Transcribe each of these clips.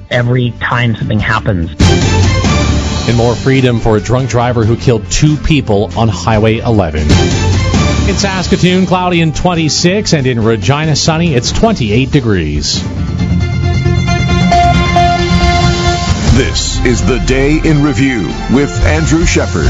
every time something happens. And more freedom for a drunk driver who killed 2 people on Highway 11. In Saskatoon, cloudy and 26, and in Regina, sunny, it's 28 degrees. This is the Day in Review with Andrew Shepard.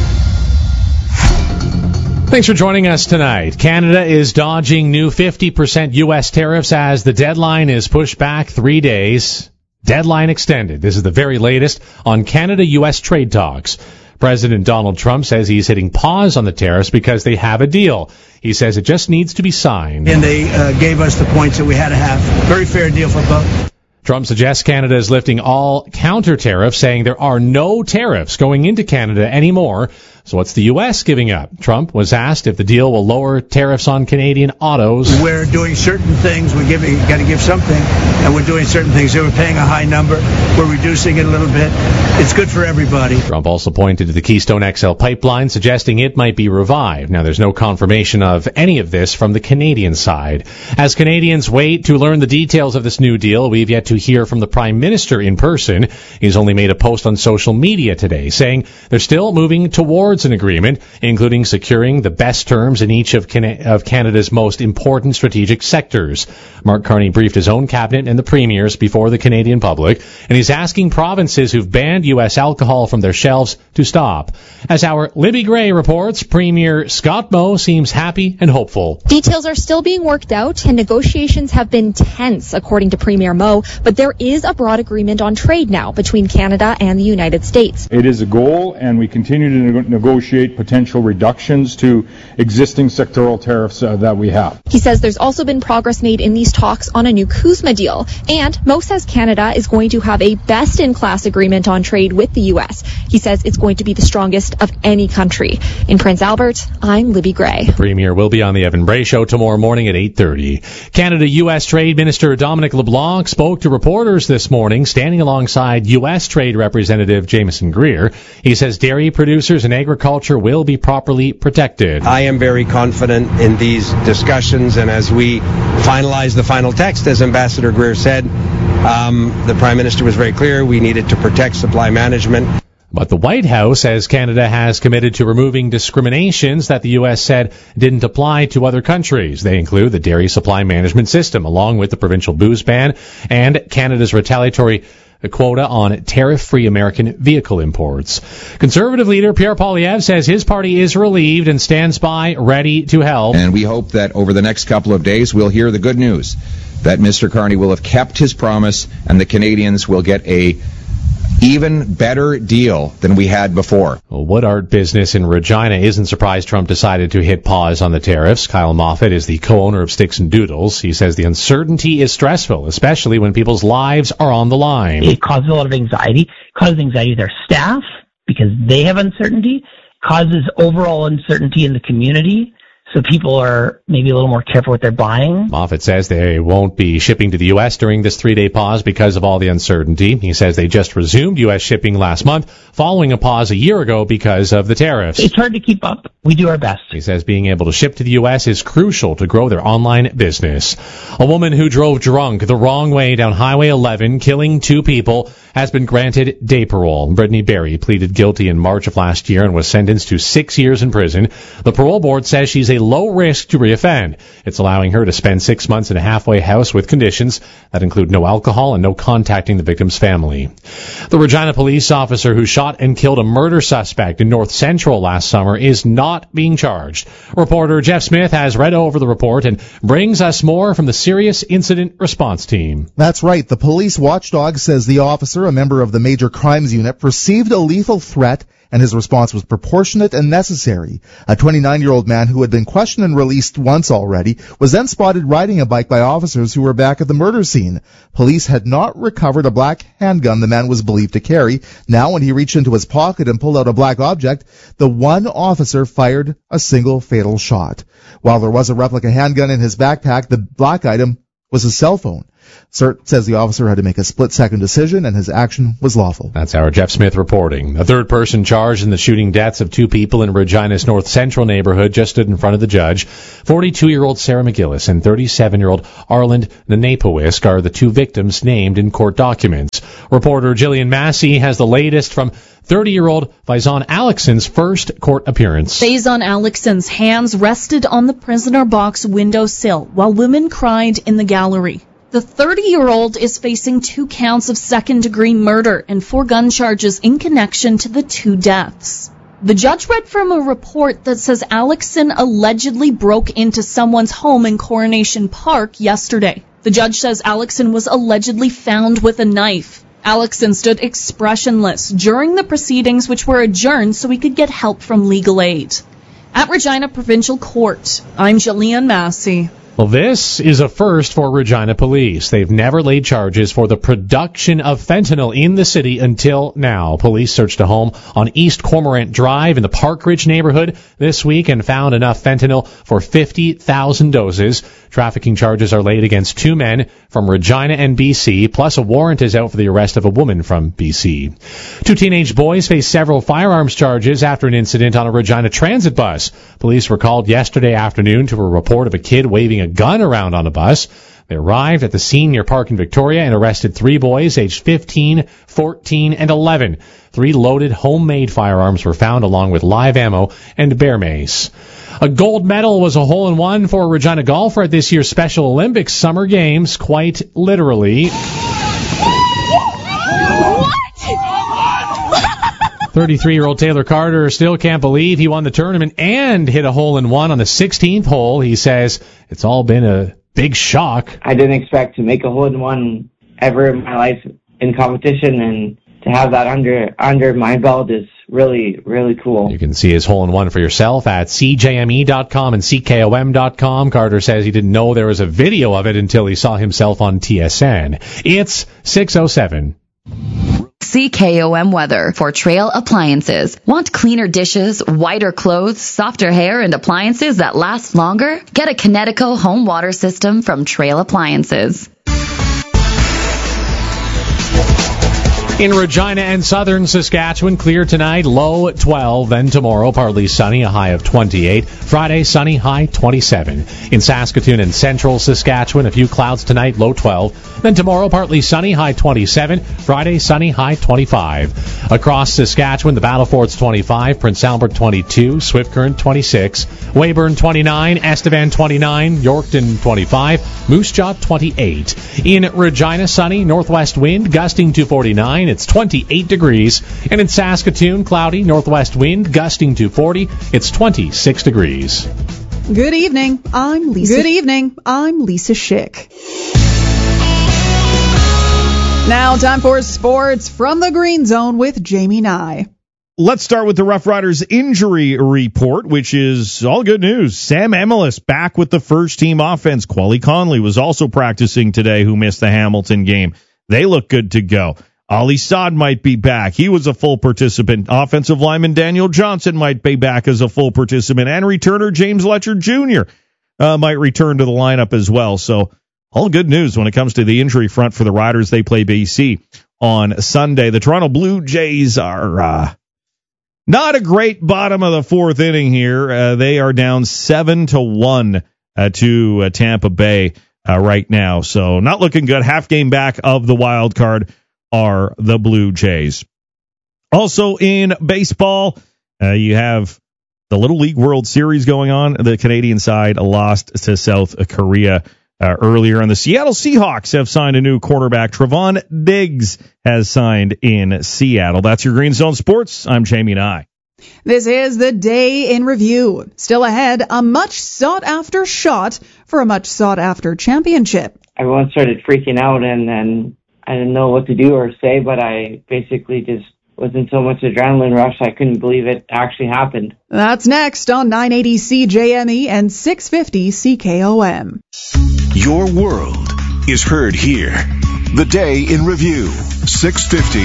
Thanks for joining us tonight. Canada is dodging new 50% U.S. tariffs as the deadline is pushed back 3 days. Deadline extended. This is the very latest on Canada-U.S. trade talks. President Donald Trump says he's hitting pause on the tariffs because they have a deal. He says it just needs to be signed. And they gave us the points that we had to have. Very fair deal for both. Trump suggests Canada is lifting all counter tariffs, saying there are no tariffs going into Canada anymore. So what's the U.S. giving up? Trump was asked if the deal will lower tariffs on Canadian autos. We're doing certain things. We got to give something, and we're doing certain things. We're paying a high number. We're reducing it a little bit. It's good for everybody. Trump also pointed to the Keystone XL pipeline, suggesting it might be revived. Now, there's no confirmation of any of this from the Canadian side. As Canadians wait to learn the details of this new deal, we've yet to hear from the Prime Minister in person. He's only made a post on social media today saying they're still moving towards an agreement, including securing the best terms in each of Canada's most important strategic sectors. Mark Carney briefed his own cabinet and the premiers before the Canadian public, and he's asking provinces who've banned U.S. alcohol from their shelves to stop. As our Libby Gray reports, Premier Scott Moe seems happy and hopeful. Details are still being worked out, and negotiations have been tense, according to Premier Moe, but there is a broad agreement on trade now between Canada and the United States. It is a goal, and we continue to negotiate potential reductions to existing sectoral tariffs that we have. He says there's also been progress made in these talks on a new CUSMA deal, and Moe says Canada is going to have a best-in-class agreement on trade with the U.S. He says it's going to be the strongest of any country. In Prince Albert, I'm Libby Gray. The Premier will be on the Evan Bray Show tomorrow morning at 8:30. Canada-U.S. Trade Minister Dominic LeBlanc spoke to reporters this morning, standing alongside U.S. Trade Representative Jameson Greer. He says dairy producers and agriculture will be properly protected. I am very confident in these discussions, and as we finalize the final text, as Ambassador Greer said, the Prime Minister was very clear we needed to protect supply management. But the White House says Canada has committed to removing discriminations that the U.S. said didn't apply to other countries. They include the dairy supply management system, along with the provincial booze ban and Canada's retaliatory quota on tariff-free American vehicle imports. Conservative leader Pierre Poilievre says his party is relieved and stands by, ready to help. And we hope that over the next couple of days we'll hear the good news that Mr. Carney will have kept his promise and the Canadians will get a even better deal than we had before. Well, Wood Art Business in Regina isn't surprised Trump decided to hit pause on the tariffs. Kyle Moffat is the co-owner of Sticks and Doodles. He says the uncertainty is stressful, especially when people's lives are on the line. It causes a lot of anxiety. It causes anxiety to their staff because they have uncertainty. It causes overall uncertainty in the community. So people are maybe a little more careful what they're buying. Moffat says they won't be shipping to the U.S. during this 3-day pause because of all the uncertainty. He says they just resumed U.S. shipping last month, following a pause a year ago because of the tariffs. It's hard to keep up. We do our best. He says being able to ship to the U.S. is crucial to grow their online business. A woman who drove drunk the wrong way down Highway 11, killing 2 people, has been granted day parole. Brittany Berry pleaded guilty in March of last year and was sentenced to 6 years in prison. The parole board says she's a low risk to reoffend. It's allowing her to spend 6 months in a halfway house with conditions that include no alcohol and no contacting the victim's family. The Regina police officer who shot and killed a murder suspect in North Central last summer is not being charged. Reporter Jeff Smith has read over the report and brings us more from the Serious Incident Response Team. That's right. The police watchdog says the officer, a member of the Major Crimes Unit, perceived a lethal threat and his response was proportionate and necessary. A 29-year-old man who had been questioned and released once already was then spotted riding a bike by officers who were back at the murder scene. Police had not recovered a black handgun the man was believed to carry. Now, when he reached into his pocket and pulled out a black object, the one officer fired a single fatal shot. While there was a replica handgun in his backpack, the black item was a cell phone. CERT says the officer had to make a split-second decision and his action was lawful. That's our Jeff Smith reporting. A third person charged in the shooting deaths of two people in Regina's North Central neighborhood just stood in front of the judge. 42-year-old Sarah McGillis and 37-year-old Arland Nanepowisk are the two victims named in court documents. Reporter Jillian Massey has the latest from 30-year-old Faison Alexson's first court appearance. Faison Alexson's hands rested on the prisoner box windowsill while women cried in the gallery. The 30-year-old is facing 2 counts of second-degree murder and 4 gun charges in connection to the 2 deaths. The judge read from a report that says Alexson allegedly broke into someone's home in Coronation Park yesterday. The judge says Alexson was allegedly found with a knife. Alexson stood expressionless during the proceedings, which were adjourned so he could get help from legal aid. At Regina Provincial Court, I'm Jillian Massey. Well, this is a first for Regina Police. They've never laid charges for the production of fentanyl in the city until now. Police searched a home on East Cormorant Drive in the Park Ridge neighborhood this week and found enough fentanyl for 50,000 doses. Trafficking charges are laid against 2 men from Regina and BC, plus a warrant is out for the arrest of a woman from BC. 2 teenage boys face several firearms charges after an incident on a Regina transit bus. Police were called yesterday afternoon to a report of a kid waving a gun around on a bus. They arrived at the scene near Park in Victoria and arrested 3 boys aged 15, 14, and 11. 3 loaded homemade firearms were found along with live ammo and bear mace. A gold medal was a hole-in-one for a Regina golfer at this year's Special Olympics Summer Games, quite literally. 33-year-old Taylor Carter still can't believe he won the tournament and hit a hole-in-one on the 16th hole. He says it's all been a big shock. I didn't expect to make a hole-in-one ever in my life in competition, and to have that under my belt is really, really cool. You can see his hole-in-one for yourself at CJME.com and CKOM.com. Carter says he didn't know there was a video of it until he saw himself on TSN. It's 6:07. CKOM weather for Trail Appliances. Want cleaner dishes, whiter clothes, softer hair, and appliances that last longer? Get a Kinetico home water system from Trail Appliances. In Regina and southern Saskatchewan, clear tonight, low 12. Then tomorrow, partly sunny, a high of 28. Friday, sunny, high 27. In Saskatoon and central Saskatchewan, a few clouds tonight, low 12. Then tomorrow, partly sunny, high 27. Friday, sunny, high 25. Across Saskatchewan, the Battle Fort's 25. Prince Albert 22. Swift Current 26. Weyburn 29. Estevan 29. Yorkton 25. Moose Jaw 28. In Regina, sunny, northwest wind gusting to 49. It's 28 degrees. And in Saskatoon, cloudy, northwest wind gusting to 40. It's 26 degrees. Good evening. I'm Lisa Schick. Now time for sports from the Green Zone with Jamie Nye. Let's start with the Rough Riders injury report, which is all good news. Sam Emilus back with the first-team offense. Quali Conley was also practicing today, who missed the Hamilton game. They look good to go. Ali Saad might be back. He was a full participant. Offensive lineman Daniel Johnson might be back as a full participant. And returner James Letcher Jr. Might return to the lineup as well. So all good news when it comes to the injury front for the Riders. They play BC on Sunday. The Toronto Blue Jays are not a great bottom of the fourth inning here. They are down 7-1 to Tampa Bay right now. So not looking good. Half game back of the wild card are the Blue Jays. Also in baseball, you have the Little League World Series going on. The Canadian side lost to South Korea earlier, and the Seattle Seahawks have signed a new quarterback. Trevon Diggs has signed in Seattle. That's your Green Zone Sports. I'm Jamie Nye. This is the Day in Review. Still ahead, a much sought-after shot for a much sought-after championship. Everyone started freaking out, and then I didn't know what to do or say, but I basically just was in so much adrenaline rush, I couldn't believe it actually happened. That's next on 980 CJME and 650 CKOM. Your world is heard here. The Day in Review, 650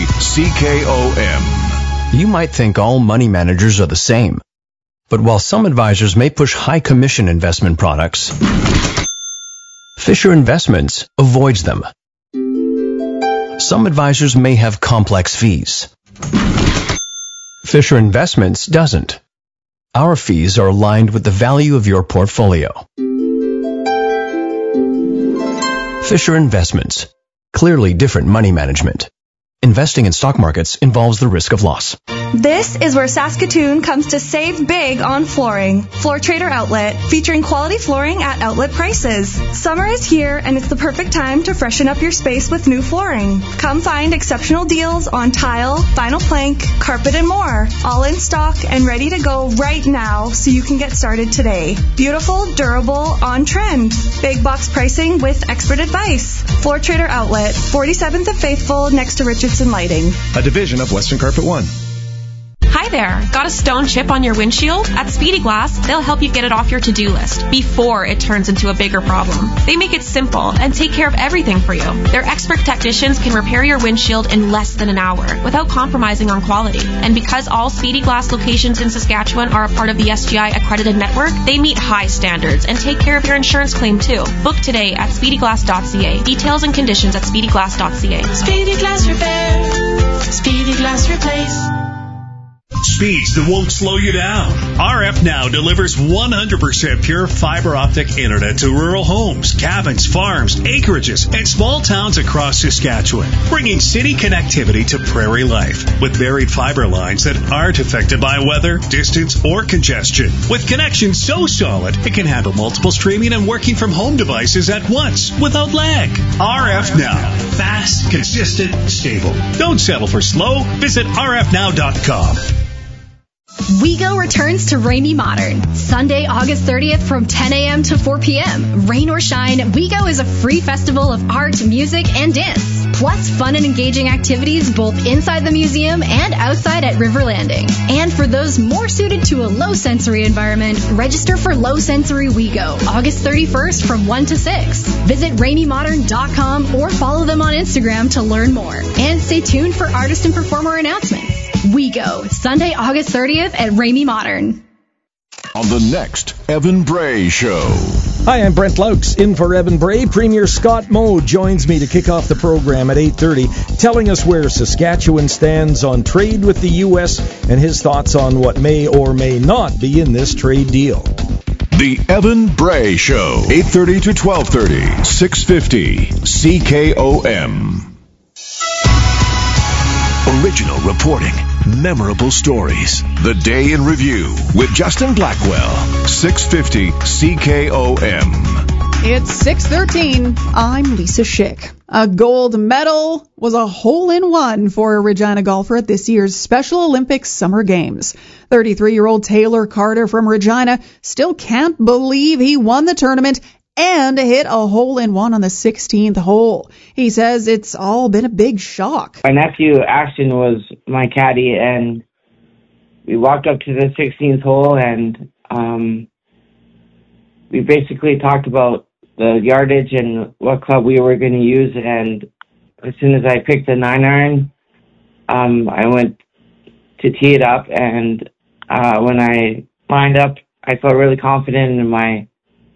CKOM. You might think all money managers are the same. But while some advisors may push high commission investment products, Fisher Investments avoids them. Some advisors may have complex fees. Fisher Investments doesn't. Our fees are aligned with the value of your portfolio. Fisher Investments. Clearly different money management. Investing in stock markets involves the risk of loss. This is where Saskatoon comes to save big on flooring. Floor Trader Outlet, featuring quality flooring at outlet prices. Summer is here, and it's the perfect time to freshen up your space with new flooring. Come find exceptional deals on tile, vinyl plank, carpet, and more. All in stock and ready to go right now, so you can get started today. Beautiful, durable, on trend. Big box pricing with expert advice. Floor Trader Outlet, 47th of Faithful, next to Richardson Lighting. A division of Western Carpet One. Hi there. Got a stone chip on your windshield? At Speedy Glass, they'll help you get it off your to-do list before it turns into a bigger problem. They make it simple and take care of everything for you. Their expert technicians can repair your windshield in less than an hour without compromising on quality. And because all Speedy Glass locations in Saskatchewan are a part of the SGI accredited network, they meet high standards and take care of your insurance claim too. Book today at speedyglass.ca. Details and conditions at speedyglass.ca. Speedy Glass Repair. Speedy Glass Replace. Speeds that won't slow you down. RF Now delivers 100% pure fiber optic internet to rural homes, cabins, farms, acreages, and small towns across Saskatchewan, bringing city connectivity to prairie life with buried fiber lines that aren't affected by weather, distance, or congestion. With connections so solid, it can handle multiple streaming and working from home devices at once without lag. RF Now. Fast, consistent, stable. Don't settle for slow. Visit rfnow.com. WeGo returns to Ramey Modern, Sunday, August 30th from 10 a.m. to 4 p.m. Rain or shine, WeGo is a free festival of art, music, and dance, plus fun and engaging activities both inside the museum and outside at River Landing. And for those more suited to a low-sensory environment, register for Low Sensory WeGo, August 31st from 1 to 6. Visit RameyModern.com or follow them on Instagram to learn more. And stay tuned for artist and performer announcements. WeGo, Sunday, August 30th at Ramey Modern. On the next Evan Bray Show. Hi, I'm Brent Laux, in for Evan Bray. Premier Scott Moe joins me to kick off the program at 8:30, telling us where Saskatchewan stands on trade with the U.S. and his thoughts on what may or may not be in this trade deal. The Evan Bray Show, 8:30 to 12:30, 650 CKOM. Original reporting, memorable stories. The Day in Review with Justin Blackwell, 650 CKOM. It's 6:13. I'm Lisa Schick. A gold medal was a hole-in-one for a Regina golfer at this year's Special Olympics Summer Games. 33-year-old Taylor Carter from Regina still can't believe he won the tournament and hit a hole-in-one on the 16th hole. He says it's all been a big shock. My nephew, Ashton, was my caddy, and we walked up to the 16th hole, and we basically talked about the yardage and what club we were going to use, and as soon as I picked the 9-iron, I went to tee it up, and when I lined up, I felt really confident in my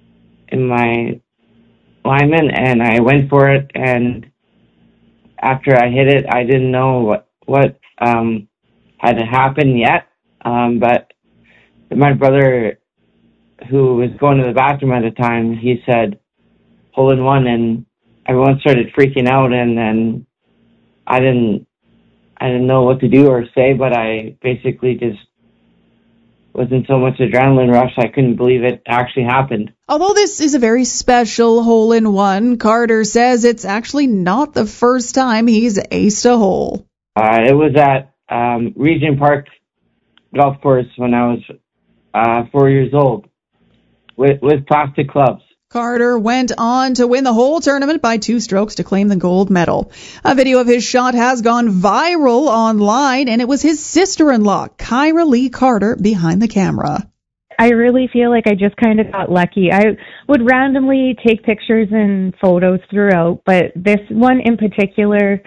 lineman, and I went for it, and after I hit it, I didn't know what had happened yet, but my brother, who was going to the bathroom at the time, he said, hole-in-one, and everyone started freaking out, and then I didn't know what to do or say, but I basically just was in so much adrenaline rush, I couldn't believe it actually happened. Although this is a very special hole-in-one, Carter says it's actually not the first time he's aced a hole. It was at Regent Park Golf Course when I was 4 years old with plastic clubs. Carter went on to win the whole tournament by 2 strokes to claim the gold medal. A video of his shot has gone viral online, and it was his sister-in-law, Kyra Lee Carter, behind the camera. I really feel like I just kind of got lucky. I would randomly take pictures and photos throughout, but this one in particular,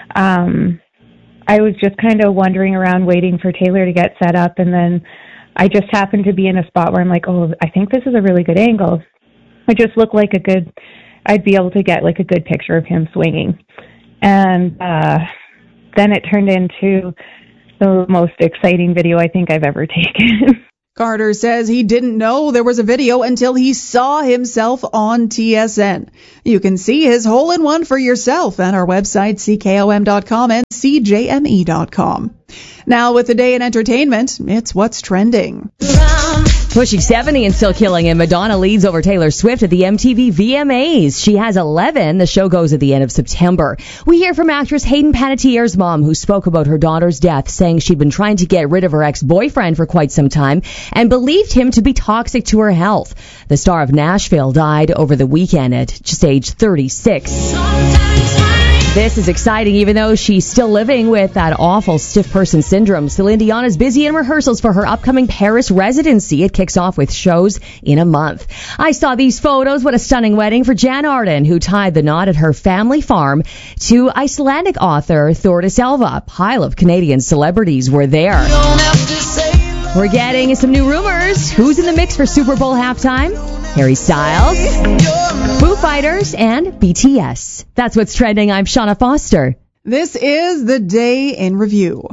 I was just kind of wandering around waiting for Taylor to get set up, and then I just happened to be in a spot where I'm like, oh, I think this is a really good angle. It just looked like I'd be able to get like a good picture of him swinging. And then it turned into the most exciting video I think I've ever taken. Carter says he didn't know there was a video until he saw himself on TSN. You can see his hole-in-one for yourself at our website, ckom.com and cjme.com. Now with the day in entertainment, it's what's trending. Pushing 70 and still killing it, Madonna leads over Taylor Swift at the MTV VMAs. She has 11. The show goes at the end of September. We hear from actress Hayden Panettiere's mom, who spoke about her daughter's death, saying she'd been trying to get rid of her ex-boyfriend for quite some time and believed him to be toxic to her health. The star of Nashville died over the weekend at just age 36. This is exciting, even though she's still living with that awful stiff person syndrome. Celine Dion is busy in rehearsals for her upcoming Paris residency. It kicks off with shows in a month. I saw these photos. What a stunning wedding for Jan Arden, who tied the knot at her family farm to Icelandic author Thordis Elva. A pile of Canadian celebrities were there. We're getting some new rumors. Who's in the mix for Super Bowl halftime? Harry Styles, Foo Fighters, and BTS. That's what's trending. I'm Shauna Foster. This is the day in review.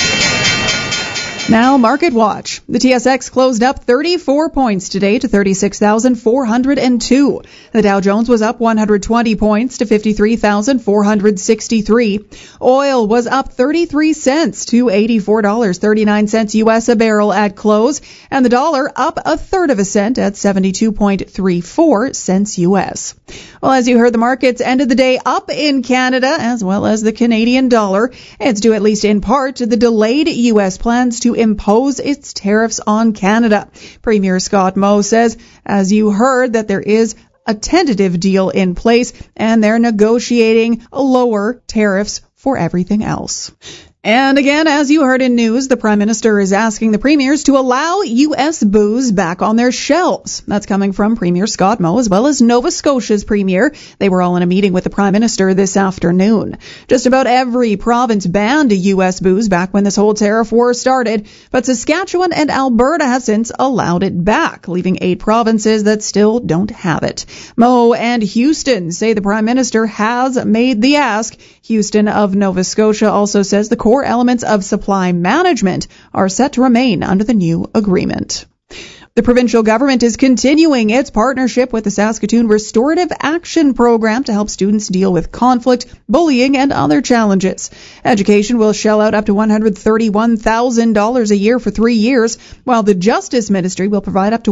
Now, Market Watch. The TSX closed up 34 points today to 36,402. The Dow Jones was up 120 points to 53,463. Oil was up 33 cents to $84.39 U.S. a barrel at close, and the dollar up a third of a cent at 72.34 cents U.S. Well, as you heard, the markets ended the day up in Canada as well as the Canadian dollar. It's due at least in part to the delayed U.S. plans to impose its tariffs on Canada. Premier Scott Moe says, as you heard, that there is a tentative deal in place and they're negotiating lower tariffs for everything else. And again, as you heard in news, the Prime Minister is asking the premiers to allow U.S. booze back on their shelves. That's coming from Premier Scott Moe as well as Nova Scotia's Premier. They were all in a meeting with the Prime Minister this afternoon. Just about every province banned U.S. booze back when this whole tariff war started, but Saskatchewan and Alberta have since allowed it back, leaving 8 provinces that still don't have it. Moe and Houston say the Prime Minister has made the ask. Houston of Nova Scotia also says the core elements of supply management are set to remain under the new agreement. The provincial government is continuing its partnership with the Saskatoon Restorative Action Program to help students deal with conflict, bullying, and other challenges. Education will shell out up to $131,000 a year for 3 years, while the Justice Ministry will provide up to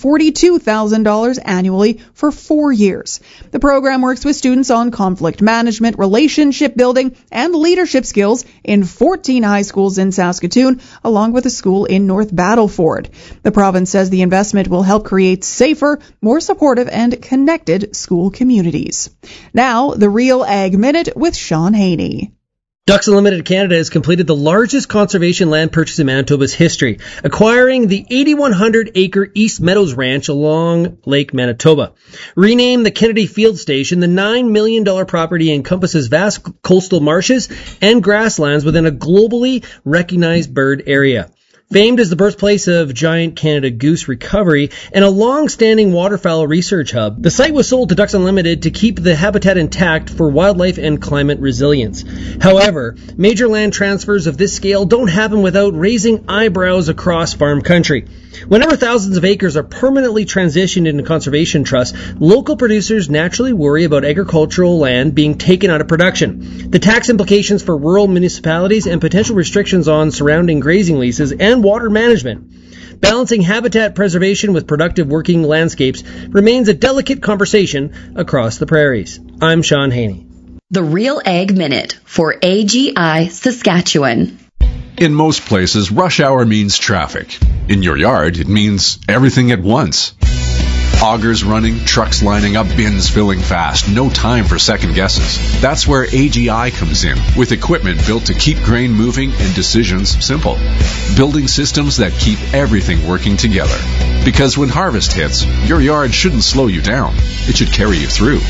$142,000 annually for 4 years. The program works with students on conflict management, relationship building, and leadership skills in 14 high schools in Saskatoon, along with a school in North Battleford. The province says the investment will help create safer, more supportive, and connected school communities. Now, the Real Ag Minute with Sean Haney. Ducks Unlimited Canada has completed the largest conservation land purchase in Manitoba's history, acquiring the 8,100-acre East Meadows Ranch along Lake Manitoba. Renamed the Kennedy Field Station, the $9 million property encompasses vast coastal marshes and grasslands within a globally recognized bird area. Famed as the birthplace of giant Canada goose recovery and a long-standing waterfowl research hub, the site was sold to Ducks Unlimited to keep the habitat intact for wildlife and climate resilience. However, major land transfers of this scale don't happen without raising eyebrows across farm country. Whenever thousands of acres are permanently transitioned into conservation trusts, local producers naturally worry about agricultural land being taken out of production. The tax implications for rural municipalities and potential restrictions on surrounding grazing leases and water management. Balancing habitat preservation with productive working landscapes remains a delicate conversation across the prairies. I'm Sean Haney. The Real Ag Minute for AGI Saskatchewan. In most places, rush hour means traffic. In your yard, it means everything at once. Augers running, trucks lining up, bins filling fast. No time for second guesses. That's where AGI comes in, with equipment built to keep grain moving and decisions simple. Building systems that keep everything working together. Because when harvest hits, your yard shouldn't slow you down. It should carry you through.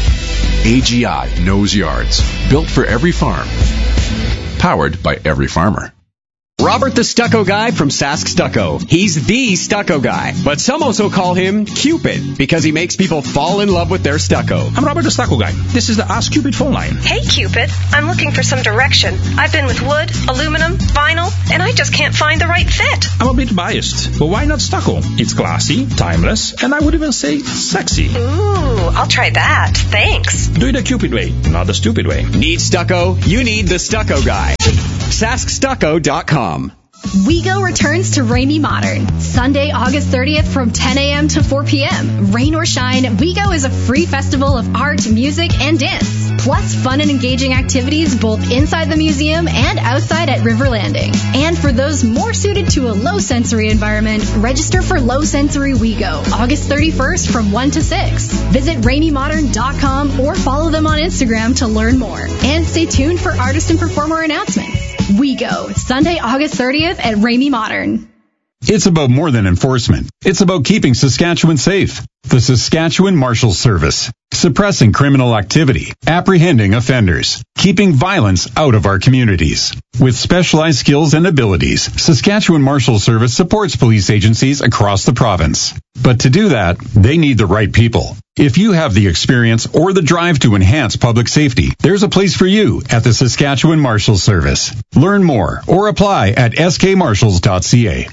AGI knows yards. Built for every farm. Powered by every farmer. Robert the Stucco Guy from Sask Stucco. He's the stucco guy, but some also call him Cupid because he makes people fall in love with their stucco. I'm Robert the Stucco Guy. This is the Ask Cupid phone line. Hey Cupid, I'm looking for some direction. I've been with wood, aluminum, vinyl, and I just can't find the right fit. I'm a bit biased, but why not stucco? It's classy, timeless, and I would even say sexy. Ooh, I'll try that. Thanks. Do it the Cupid way, not the stupid way. Need stucco? You need the Stucco Guy. SaskStucco.com. WeGo returns to Ramey Modern. Sunday, August 30th from 10 a.m. to 4 p.m. Rain or shine, WeGo is a free festival of art, music, and dance. Plus fun and engaging activities both inside the museum and outside at River Landing. And for those more suited to a low-sensory environment, register for Low Sensory WeGo, August 31st from 1 to 6. Visit RameyModern.com or follow them on Instagram to learn more. And stay tuned for artist and performer announcements. WeGo, Sunday, August 30th at Ramey Modern. It's about more than enforcement. It's about keeping Saskatchewan safe. The Saskatchewan Marshals Service. Suppressing criminal activity, apprehending offenders, keeping violence out of our communities. With specialized skills and abilities, Saskatchewan Marshals Service supports police agencies across the province. But to do that, they need the right people. If you have the experience or the drive to enhance public safety, there's a place for you at the Saskatchewan Marshals Service. Learn more or apply at skmarshals.ca.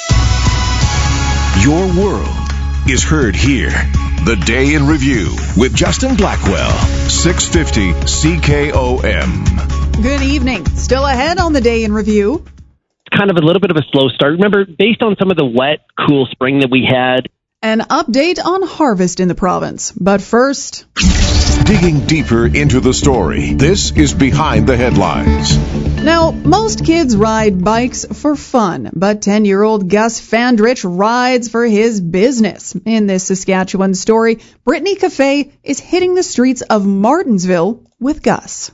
Your world is heard here. The Day in Review with Justin Blackwell, 650 CKOM. Good evening. Still ahead on the Day in Review. Kind of a little bit of a slow start. Remember, based on some of the wet, cool spring that we had. An update on harvest in the province. But first, digging deeper into the story. This is Behind the Headlines. Now, most kids ride bikes for fun, but 10-year-old Gus Fandrich rides for his business. In this Saskatchewan story, Brittany Cafe is hitting the streets of Martinsville with Gus.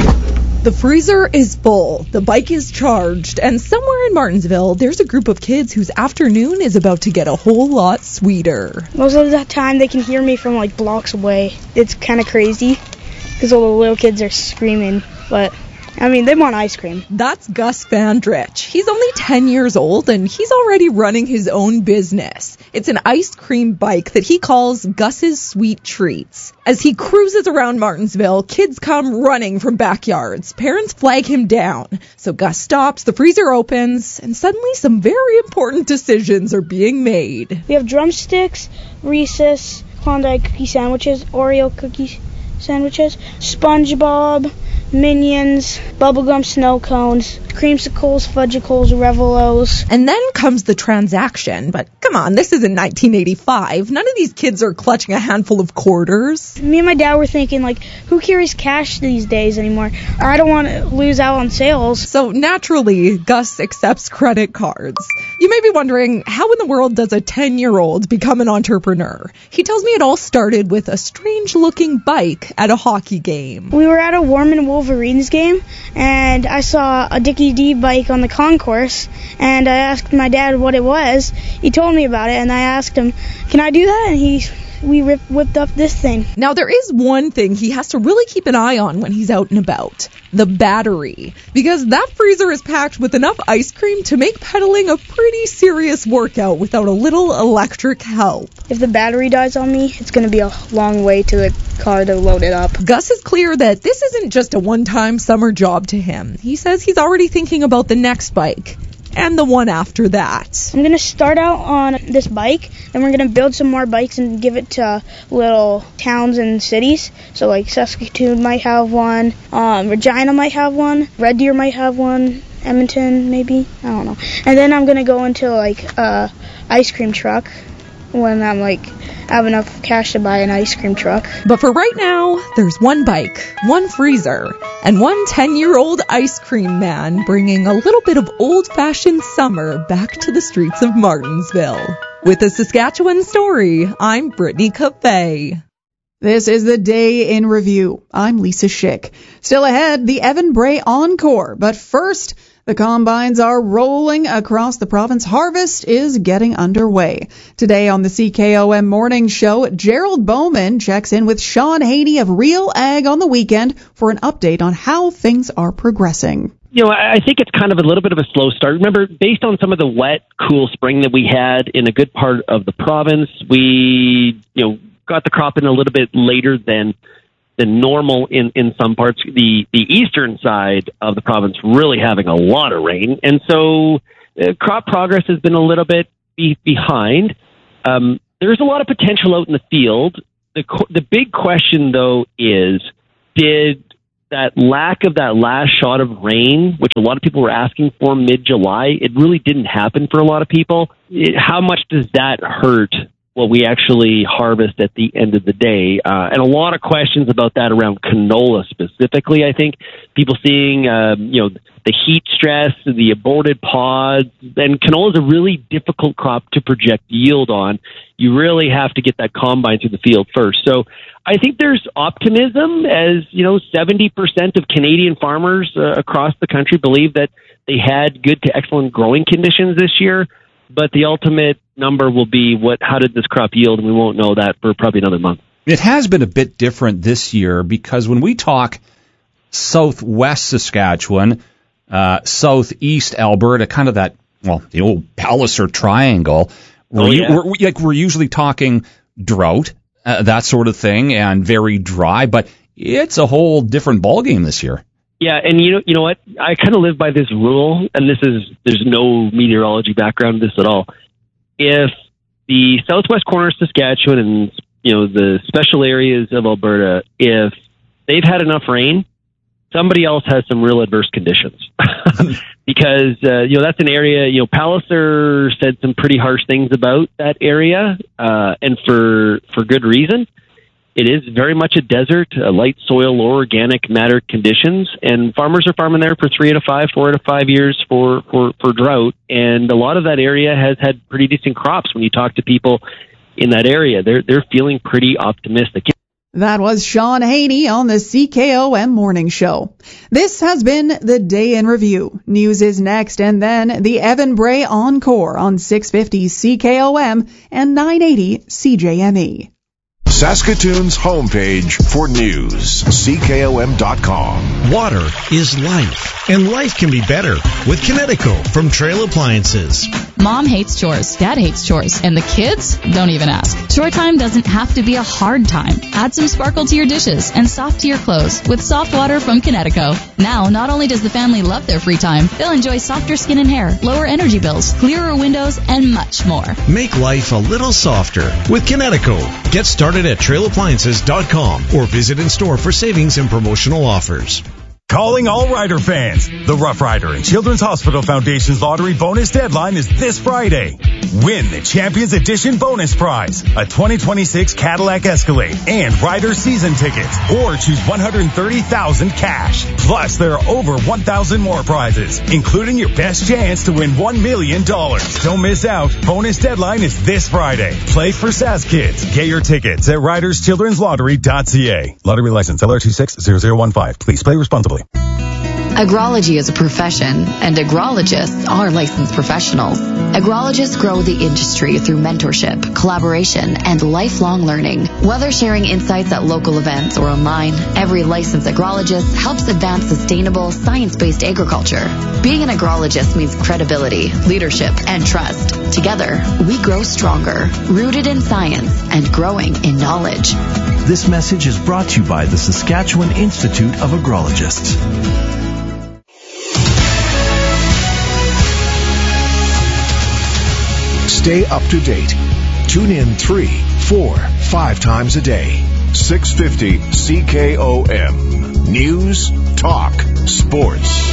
The freezer is full, the bike is charged, and somewhere in Martinsville, there's a group of kids whose afternoon is about to get a whole lot sweeter. Most of the time, they can hear me from like blocks away. It's kind of crazy because all the little kids are screaming, but I mean, they want ice cream. That's Gus Fandrich. He's only 10 years old, and he's already running his own business. It's an ice cream bike that he calls Gus's Sweet Treats. As he cruises around Martinsville, kids come running from backyards. Parents flag him down. So Gus stops, the freezer opens, and suddenly some very important decisions are being made. We have drumsticks, Reese's, Klondike cookie sandwiches, Oreo cookie sandwiches, SpongeBob, Minions, bubblegum snow cones, creamsicles, fudgicles, Revelos. And then comes the transaction. But come on, this isn't 1985. None of these kids are clutching a handful of quarters. Me and my dad were thinking, like, who carries cash these days anymore? Or I don't want to lose out on sales. So naturally, Gus accepts credit cards. You may be wondering, how in the world does a 10-year-old become an entrepreneur? He tells me it all started with a strange-looking bike at a hockey game. We were at a Warman Wolverines game, and I saw a Dickie D bike on the concourse, and I asked my dad what it was. He told me about it, and I asked him, can I do that? And we whipped up this thing. Now, there is one thing he has to really keep an eye on when he's out and about. The battery. Because that freezer is packed with enough ice cream to make pedaling a pretty serious workout without a little electric help. If the battery dies on me, it's going to be a long way to the car to load it up. Gus is clear that this isn't just a one-time summer job to him. He says he's already thinking about the next bike. And the one after that. I'm going to start out on this bike, and we're going to build some more bikes and give it to little towns and cities. So, like, Saskatoon might have one, Regina might have one, Red Deer might have one, Edmonton maybe, I don't know. And then I'm going to go into, like, ice cream truck when I'm, like, have enough cash to buy an ice cream truck. But for right now, there's one bike, one freezer, and one 10-year-old ice cream man bringing a little bit of old-fashioned summer back to the streets of Martinsville. With the Saskatchewan Story, I'm Brittany Cafe. This is the Day in Review. I'm Lisa Schick. Still ahead, the Evan Bray Encore. But first, the combines are rolling across the province. Harvest is getting underway. Today on the CKOM Morning Show, Gerald Bowman checks in with Sean Haney of Real Ag on the Weekend for an update on how things are progressing. I think it's kind of a little bit of a slow start. Remember, based on some of the wet, cool spring that we had in a good part of the province, we, got the crop in a little bit later than normal in some parts. The eastern side of the province really having a lot of rain. And so crop progress has been a little bit behind. There's a lot of potential out in the field. The big question, though, is did that lack of that last shot of rain, which a lot of people were asking for mid-July, it really didn't happen for a lot of people. How much does that hurt what we actually harvest at the end of the day? And a lot of questions about that around canola specifically. I think people seeing, the heat stress, the aborted pods, and canola is a really difficult crop to project yield on. You really have to get that combine through the field first. So I think there's optimism as, 70% of Canadian farmers across the country believe that they had good to excellent growing conditions this year. But the ultimate number will be how did this crop yield? And we won't know that for probably another month. It has been a bit different this year because when we talk southwest Saskatchewan, southeast Alberta, kind of that, the old Palliser triangle, we're usually talking drought, that sort of thing, and very dry, but it's a whole different ballgame this year. Yeah, and you know what? I kind of live by this rule, and there's no meteorology background to this at all. If the southwest corner of Saskatchewan and, the special areas of Alberta, if they've had enough rain, somebody else has some real adverse conditions. Because, that's an area, Palliser said some pretty harsh things about that area, and for good reason. It is very much a desert, a light soil, low organic matter conditions, and farmers are farming there for 4 to 5 years for drought, and a lot of that area has had pretty decent crops. When you talk to people in that area, they're feeling pretty optimistic. That was Sean Haney on the CKOM Morning Show. This has been the Day in Review. News is next, and then the Evan Bray Encore on 650 CKOM and 980 CJME. Saskatoon's homepage for news, CKOM.com. Water is life, and life can be better with Kinetico from Trail Appliances. Mom hates chores, Dad hates chores, and the kids don't even ask. Chore time doesn't have to be a hard time. Add some sparkle to your dishes and soft to your clothes with soft water from Kinetico. Now, not only does the family love their free time, they'll enjoy softer skin and hair, lower energy bills, clearer windows, and much more. Make life a little softer with Kinetico. Get started at trailappliances.com or visit in store for savings and promotional offers. Calling all Rider fans. The Rough Rider and Children's Hospital Foundation's lottery bonus deadline is this Friday. Win the Champions Edition bonus prize, a 2026 Cadillac Escalade and Rider season tickets, or choose $130,000 cash. Plus, there are over 1,000 more prizes, including your best chance to win $1 million. Don't miss out. Bonus deadline is this Friday. Play for Sask Kids. Get your tickets at riderschildrenslottery.ca. Lottery license LR260015. Please play responsibly. Agrology is a profession, and agrologists are licensed professionals. Agrologists grow the industry through mentorship, collaboration, and lifelong learning. Whether sharing insights at local events or online, every licensed agrologist helps advance sustainable, science-based agriculture. Being an agrologist means credibility, leadership, and trust. Together, we grow stronger, rooted in science and growing in knowledge. This message is brought to you by the Saskatchewan Institute of Agrologists. Stay up to date. Tune in 3, 4, 5 times a day. 650 CKOM. News, talk, sports.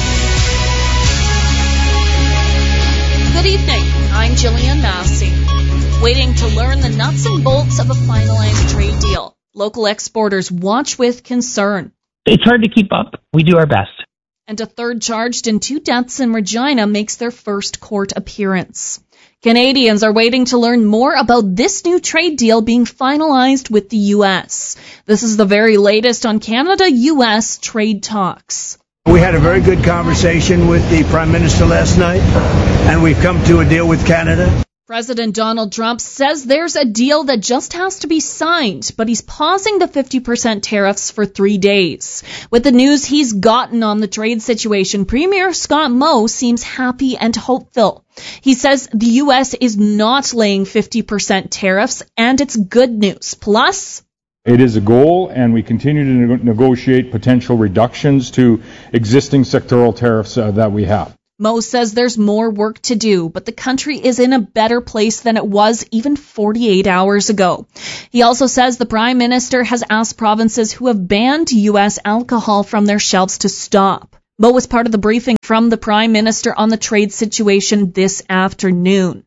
Good evening. I'm Jillian Massey. Waiting to learn the nuts and bolts of a finalized trade deal. Local exporters watch with concern. It's hard to keep up. We do our best. And a third charged in 2 deaths in Regina makes their first court appearance. Canadians are waiting to learn more about this new trade deal being finalized with the U.S. This is the very latest on Canada-U.S. trade talks. We had a very good conversation with the Prime Minister last night, and we've come to a deal with Canada. President Donald Trump says there's a deal that just has to be signed, but he's pausing the 50% tariffs for 3 days. With the news he's gotten on the trade situation, Premier Scott Moe seems happy and hopeful. He says the U.S. is not laying 50% tariffs, and it's good news. Plus, it is a goal, and we continue to negotiate potential reductions to existing sectoral tariffs that we have. Moe says there's more work to do, but the country is in a better place than it was even 48 hours ago. He also says the Prime Minister has asked provinces who have banned U.S. alcohol from their shelves to stop. Moe was part of the briefing from the Prime Minister on the trade situation this afternoon.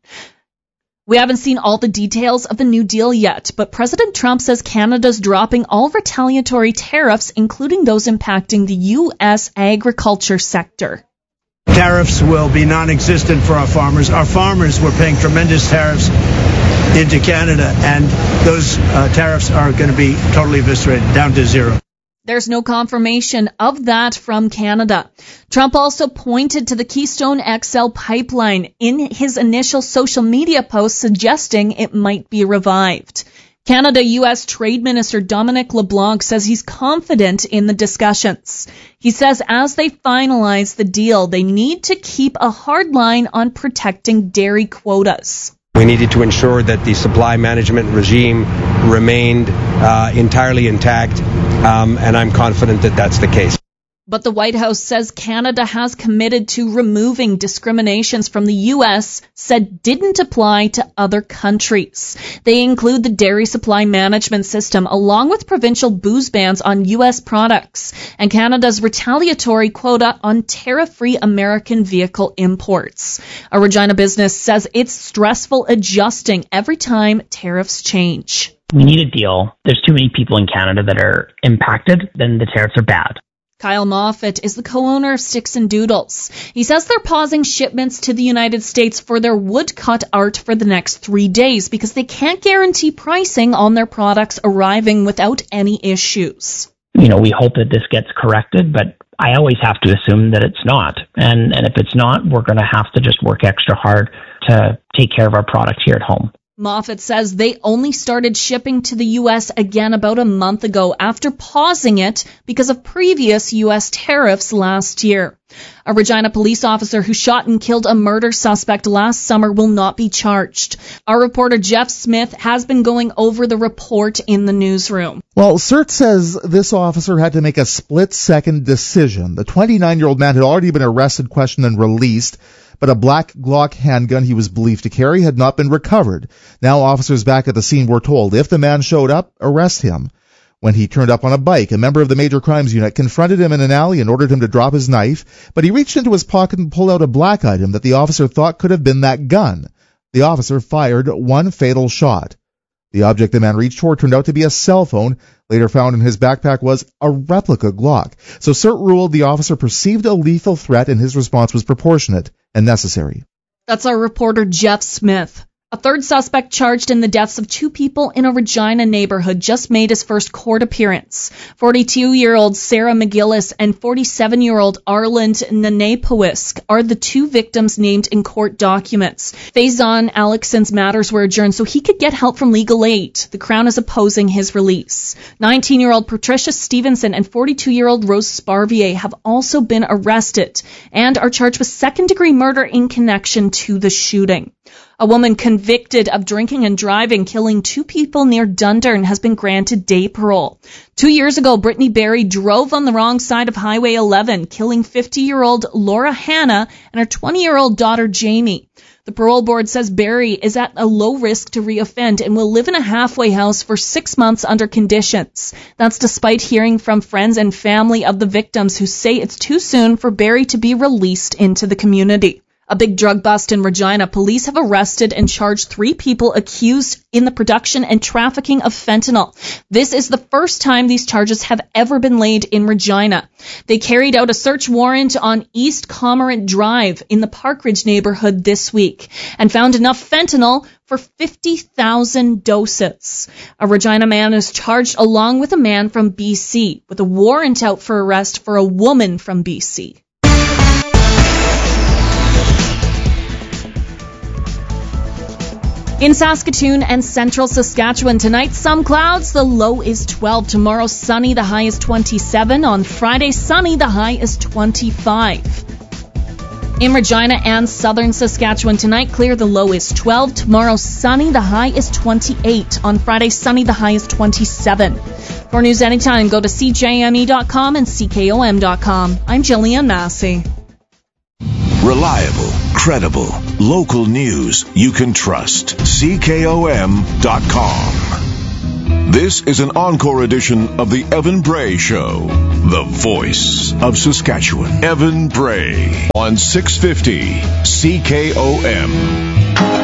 We haven't seen all the details of the new deal yet, but President Trump says Canada's dropping all retaliatory tariffs, including those impacting the U.S. agriculture sector. Tariffs will be non-existent for our farmers. Our farmers were paying tremendous tariffs into Canada, and those tariffs are going to be totally eviscerated, down to zero. There's no confirmation of that from Canada. Trump also pointed to the Keystone XL pipeline in his initial social media post, suggesting it might be revived. Canada-U.S. Trade Minister Dominic LeBlanc says he's confident in the discussions. He says as they finalize the deal, they need to keep a hard line on protecting dairy quotas. We needed to ensure that the supply management regime remained entirely intact, and I'm confident that that's the case. But the White House says Canada has committed to removing discriminations from the U.S. said didn't apply to other countries. They include the dairy supply management system along with provincial booze bans on U.S. products and Canada's retaliatory quota on tariff-free American vehicle imports. A Regina business says it's stressful adjusting every time tariffs change. We need a deal. There's too many people in Canada that are impacted, then the tariffs are bad. Kyle Moffat is the co-owner of Sticks and Doodles. He says they're pausing shipments to the United States for their woodcut art for the next 3 days because they can't guarantee pricing on their products arriving without any issues. We hope that this gets corrected, but I always have to assume that it's not. And if it's not, we're going to have to just work extra hard to take care of our product here at home. Moffat says they only started shipping to the U.S. again about a month ago after pausing it because of previous U.S. tariffs last year. A Regina police officer who shot and killed a murder suspect last summer will not be charged. Our reporter Jeff Smith has been going over the report in the newsroom. Well, CERT says this officer had to make a split-second decision. The 29-year-old man had already been arrested, questioned, and released, but a black Glock handgun he was believed to carry had not been recovered. Now officers back at the scene were told if the man showed up, arrest him. When he turned up on a bike, a member of the Major Crimes Unit confronted him in an alley and ordered him to drop his knife, but he reached into his pocket and pulled out a black item that the officer thought could have been that gun. The officer fired one fatal shot. The object the man reached for turned out to be a cell phone. Later found in his backpack was a replica Glock. So CERT ruled the officer perceived a lethal threat and his response was proportionate and necessary. That's our reporter Jeff Smith. A third suspect charged in the deaths of 2 people in a Regina neighborhood just made his first court appearance. 42-year-old Sarah McGillis and 47-year-old Arland Nanepowisk are the 2 victims named in court documents. Faison Alexson's matters were adjourned so he could get help from legal aid. The Crown is opposing his release. 19-year-old Patricia Stevenson and 42-year-old Rose Sparvier have also been arrested and are charged with second-degree murder in connection to the shooting. A woman convicted of drinking and driving, killing 2 people near Dundurn, has been granted day parole. 2 years ago, Brittany Berry drove on the wrong side of Highway 11, killing 50-year-old Laura Hanna and her 20-year-old daughter Jamie. The parole board says Berry is at a low risk to reoffend and will live in a halfway house for 6 months under conditions. That's despite hearing from friends and family of the victims who say it's too soon for Berry to be released into the community. A big drug bust in Regina. Police have arrested and charged 3 people accused in the production and trafficking of fentanyl. This is the first time these charges have ever been laid in Regina. They carried out a search warrant on East Cormorant Drive in the Parkridge neighborhood this week and found enough fentanyl for 50,000 doses. A Regina man is charged along with a man from BC with a warrant out for arrest for a woman from BC. In Saskatoon and central Saskatchewan tonight, some clouds, the low is 12. Tomorrow, sunny, the high is 27. On Friday, sunny, the high is 25. In Regina and southern Saskatchewan tonight, clear, the low is 12. Tomorrow, sunny, the high is 28. On Friday, sunny, the high is 27. For news anytime, go to CJME.com and CKOM.com. I'm Jillian Massey. Reliable, credible, local news you can trust. CKOM.com. This is an encore edition of the Evan Bray Show, the voice of Saskatchewan. Evan Bray on 650 CKOM.